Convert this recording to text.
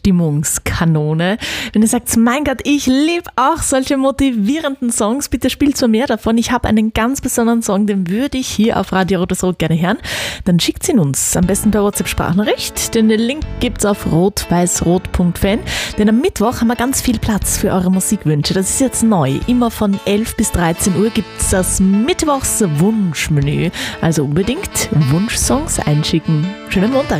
Stimmungskanone. Wenn ihr sagt, mein Gott, ich liebe auch solche motivierenden Songs, bitte spielt mir mehr davon. Ich habe einen ganz besonderen Song, den würde ich hier auf Radio Rot gerne hören. Dann schickt ihn uns, am besten per WhatsApp-Sprachnachricht. Den Link gibt's auf rot-weiß-rot.fan. Denn am Mittwoch haben wir ganz viel Platz für eure Musikwünsche. Das ist jetzt neu. Immer von 11 bis 13 Uhr gibt's das Mittwochs-Wunschmenü. Also unbedingt Wunschsongs einschicken. Schönen Montag.